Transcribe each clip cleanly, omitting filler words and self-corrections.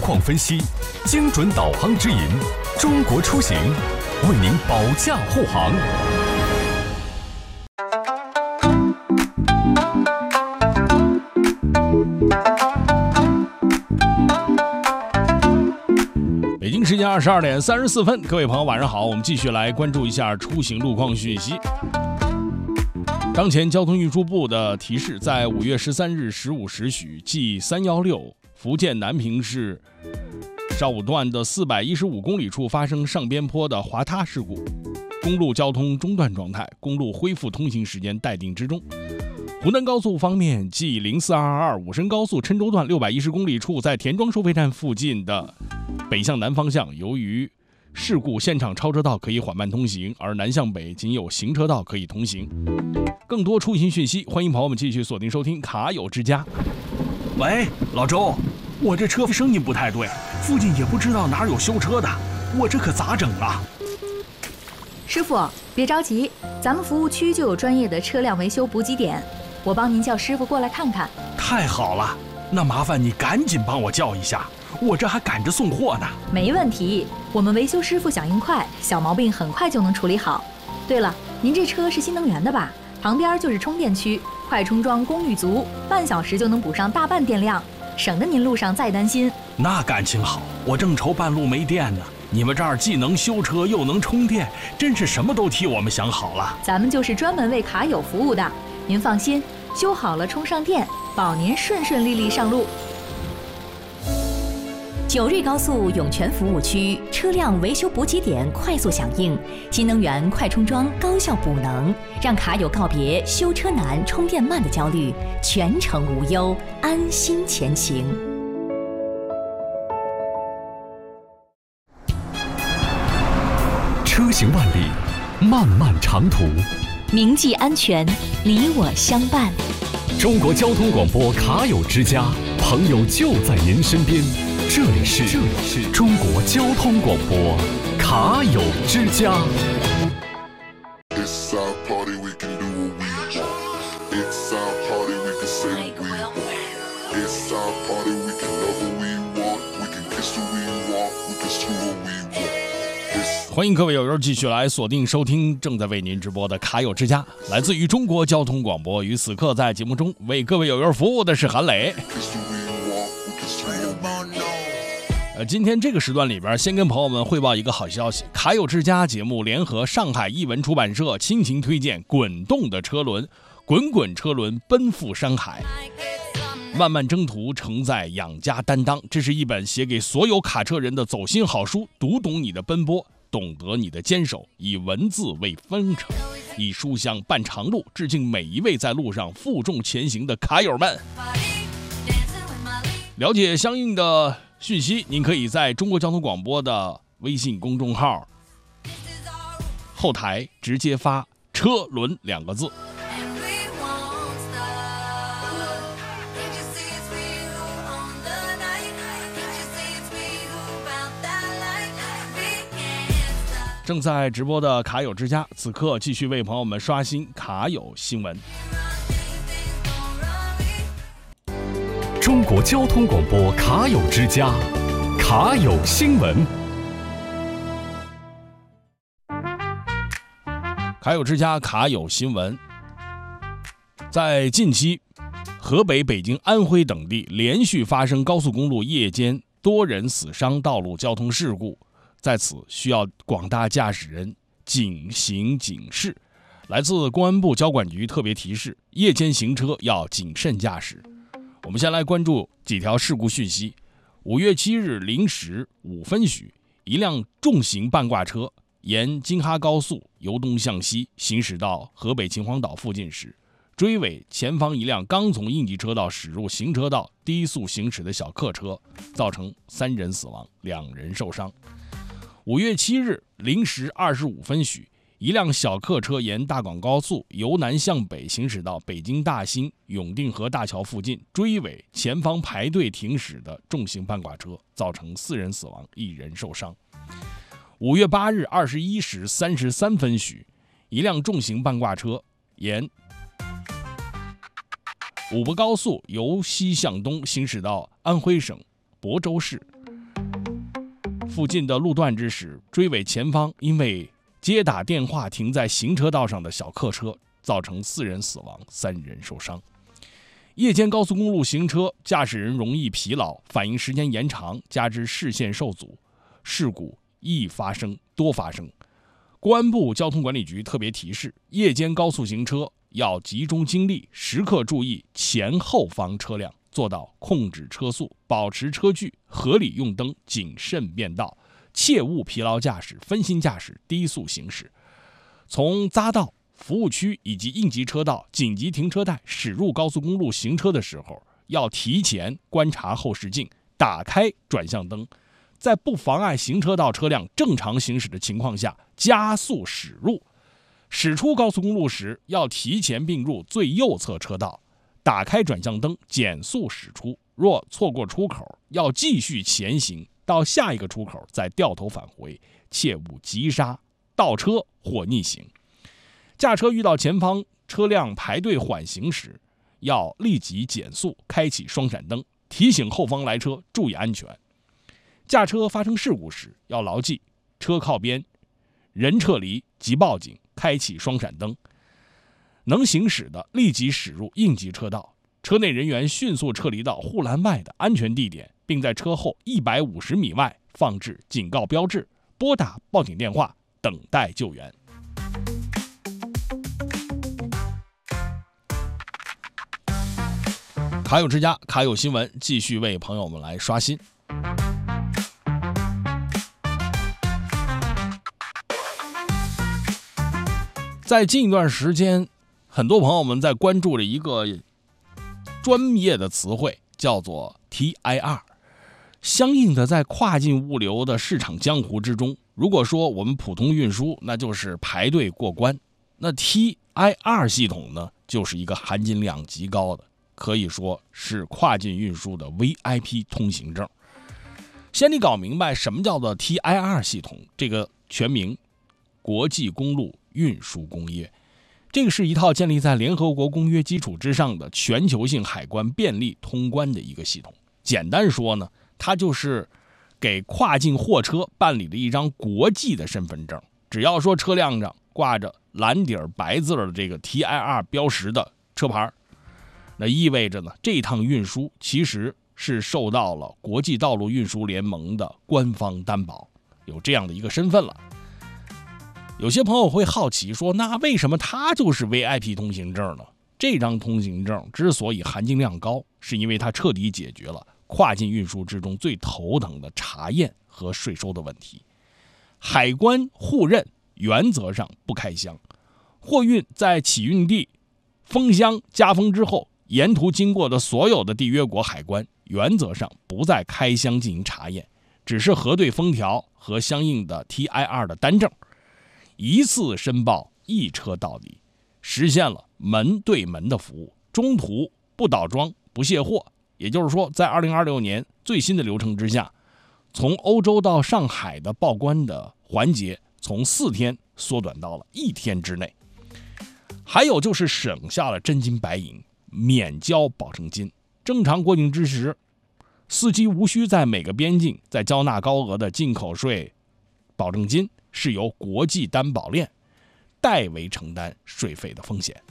况分析，精准导航指引，中国出行为您保驾护航。北京时间22点34分，各位朋友晚上好，我们继续来关注一下出行路况讯息。当前交通运输部的提示，在5月13日15时许，G316福建南平市邵武段的415公里处发生上边坡的滑塌事故，公路交通中断状态，公路恢复通行时间待定之中。湖南高速方面， G04222 武深高速郴州段610公里处，在田庄收费站附近的北向南方向，由于事故现场超车道可以缓慢通行，而南向北仅有行车道可以通行。更多出行讯息，欢迎朋友们继续锁定收听卡友之家。 喂，老周，我这车声音不太对，附近也不知道哪有修车的，我这可咋整啊？ 师傅，别着急，咱们服务区就有专业的车辆维修补给点，我帮您叫师傅过来看看。 太好了，那麻烦你赶紧帮我叫一下，我这还赶着送货呢。 没问题，我们维修师傅响应快，小毛病很快就能处理好。对了，您这车是新能源的吧？旁边就是充电区，快充桩功率足，半小时就能补上大半电量，省得您路上再担心。 那感情好，我正愁半路没电呢。你们这儿既能修车又能充电，真是什么都替我们想好了。 咱们就是专门为卡友服务的，您放心，修好了充上电，保您顺顺利利上路。 九瑞高速涌泉服务区车辆维修补给点快速响应，新能源快充桩高效补能，让卡友告别修车难、充电慢的焦虑，全程无忧，安心前行。 车行万里，漫漫长途， 铭记安全，你我相伴。 中国交通广播卡友之家，朋友就在您身边。这里是中国交通广播卡友之家。欢迎各位友友继续来锁定收听正在为您直播的卡友之家，来自于中国交通广播。与此刻在节目中为各位友友服务的是韩磊。今天这个时段里边，先跟朋友们汇报一个好消息，卡友之家节目联合上海译文出版社倾情推荐滚动的车轮，滚滚车轮奔赴山海，漫漫征途承载养家担当。这是一本写给所有卡车人的走心好书，读懂你的奔波，懂得你的坚守，以文字为方程，以书香伴长路，致敬每一位在路上负重前行的卡友们。了解相应的讯息，您可以在中国交通广播的微信公众号后台直接发车轮2个字。正在直播的卡友之家，此刻继续为朋友们刷新卡友新闻。中国交通广播卡友之家，卡友新闻。卡友之家卡友新闻。在近期，河北、北京、安徽等地连续发生高速公路夜间多人死伤道路交通事故，在此需要广大驾驶人警醒警示。来自公安部交管局特别提示，夜间行车要谨慎驾驶。我们先来关注几条事故讯息。5月7日0时5分许，一辆重型半挂车沿京哈高速由东向西行驶到河北秦皇岛附近时，追尾前方一辆刚从应急车道驶入行车道低速行驶的小客车，造成3人死亡，2人受伤。5月7日0时25分许，一辆小客车沿大广高速由南向北行驶到北京大兴永定河大桥附近，追尾前方排队停驶的重型半挂车，造成4人死亡，1人受伤。5月8日21时33分许，一辆重型半挂车沿武博高速由西向东行驶到安徽省亳州市， 附近的路段之时，追尾前方因为接打电话停在行车道上的小客车，造成4人死亡，3人受伤。夜间高速公路行车，驾驶人容易疲劳，反应时间延长，加之视线受阻，事故易多发生。公安部交通管理局特别提示，夜间高速行车要集中精力，时刻注意前后方车辆，做到控制车速，保持车距，合理用灯，谨慎变道，切勿疲劳驾驶、分心驾驶、低速行驶。从匝道、服务区以及应急车道、紧急停车带驶入高速公路行车的时候，要提前观察后视镜，打开转向灯，在不妨碍行车道车辆正常行驶的情况下加速驶入。驶出高速公路时，要提前并入最右侧车道，打开转向灯，减速驶出。若错过出口，要继续前行到下一个出口，再掉头返回，切勿急刹、倒车或逆行。驾车遇到前方车辆排队缓行时，要立即减速，开启双闪灯，提醒后方来车注意安全。驾车发生事故时，要牢记车靠边、人撤离即报警，开启双闪灯。能行驶的立即驶入应急车道，车内人员迅速撤离到护栏外的安全地点，并在车后150米外放置警告标志，拨打报警电话，等待救援。卡友之家，卡友新闻继续为朋友们来刷新。在近一段时间，很多朋友们在关注着一个专业的词汇，叫做 TIR。 相应的，在跨境物流的市场江湖之中，如果说我们普通运输那就是排队过关，那 TIR 系统呢就是一个含金量极高的，可以说是跨境运输的 VIP 通行证。先得搞明白什么叫做 TIR 系统，这个全名国际公路运输公约。这个是一套建立在联合国公约基础之上的全球性海关便利通关的一个系统。简单说呢，它就是给跨境货车办理的一张国际的身份证。只要说车辆上挂着蓝底白字的这个 TIR 标识的车牌，那意味着呢，这趟运输其实是受到了国际道路运输联盟的官方担保，有这样的一个身份了。有些朋友会好奇说，那为什么它就是 VIP 通行证呢？这张通行证之所以含金量高，是因为它彻底解决了跨境运输之中最头疼的查验和税收的问题。海关互认原则上不开箱，货运在起运地封箱加封之后，沿途经过的所有的缔约国海关原则上不再开箱进行查验，只是核对封条和相应的 TIR 的单证，一次申报一车到底，实现了门对门的服务，中途不倒装不卸货。也就是说，在2026年最新的流程之下，从欧洲到上海的报关的环节从4天缩短到了1天之内。还有就是省下了真金白银，免交保证金。正常过境之时，司机无需在每个边境再交纳高额的进口税保证金，是由国际担保链代为承担税费的风险。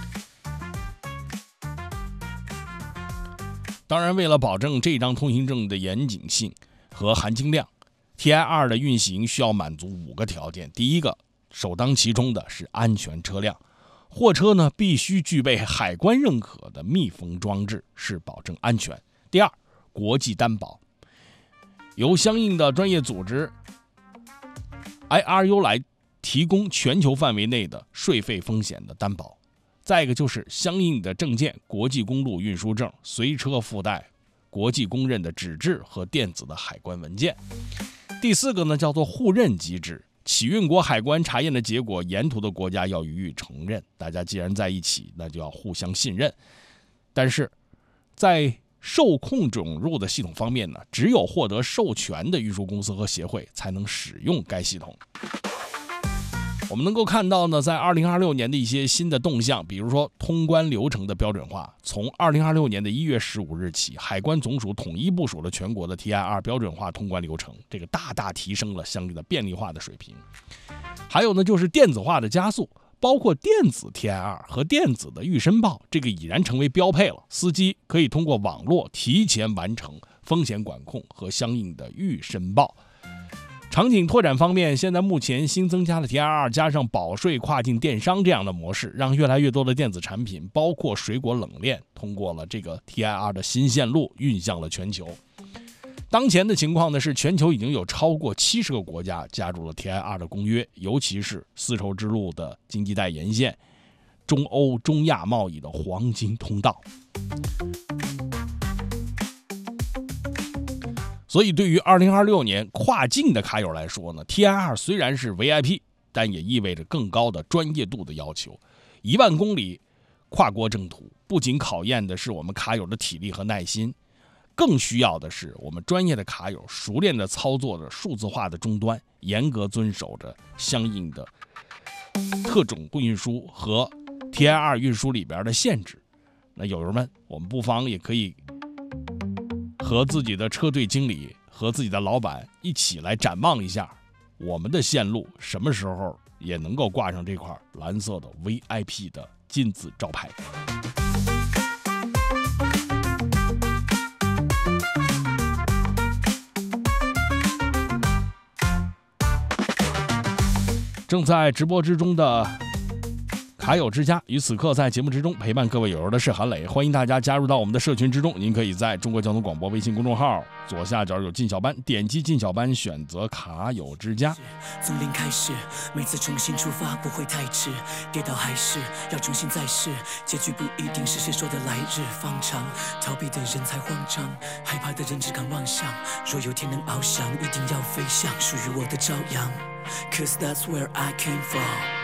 当然，为了保证这张通行证的严谨性和含金量， TIR 的运行需要满足5个条件。第一个，首当其冲的是安全车辆，货车呢必须具备海关认可的密封装置，是保证安全。第二，国际担保，由相应的专业组织 IRU 来提供全球范围内的税费风险的担保。再一个就是相应的证件，国际公路运输证，随车附带国际公认的纸质和电子的海关文件。第四个呢，叫做互认机制，起运国海关查验的结果，沿途的国家要予以承认。大家既然在一起，那就要互相信任。但是在受控准入的系统方面呢，只有获得授权的运输公司和协会才能使用该系统。 我们能够看到呢，在2026年的一些新的动向，比如说通关流程的标准化，从2026年的1月15日起，海关总署统一部署了全国的 TIR 标准化通关流程，这个大大提升了相应的便利化的水平。还有呢，就是电子化的加速，包括电子 TIR 和电子的预申报，这个已然成为标配了。司机可以通过网络提前完成风险管控和相应的预申报。场景拓展方面，现在目前新增加了 TIR 加上保税跨境电商这样的模式，让越来越多的电子产品，包括水果冷链，通过了这个 TIR 的新线路运向了全球。当前的情况呢是，全球已经有超过70个国家加入了 TIR 的公约，尤其是丝绸之路的经济带沿线，中欧中亚贸易的黄金通道。所以对于2026年跨境的卡友来说呢， TIR 虽然是 VIP， 但也意味着更高的专业度的要求。1万公里跨国征途，不仅考验的是我们卡友的体力和耐心，更需要的是我们专业的卡友熟练的操作着数字化的终端，严格遵守着相应的特种运输和 TIR 运输里边的限制。那友友们，我们不妨也可以和自己的车队经理和自己的老板一起来展望一下，我们的线路什么时候也能够挂上这块蓝色的 VIP 的金字招牌。正在直播之中的卡友之家，于此刻在节目之中陪伴各位友友的是韩磊，欢迎大家加入到我们的社群之中。您可以在中国交通广播微信公众号左下角有进小班，点击进小班，选择卡友之家。 从零开始，每次重新出发不会太迟，跌倒还是要重新再试，结局不一定是谁说的来日方长，逃避的人才慌张，害怕的人只敢妄想，若有天能翱翔，一定要飞向属于我的朝阳， Cause that's where I came from。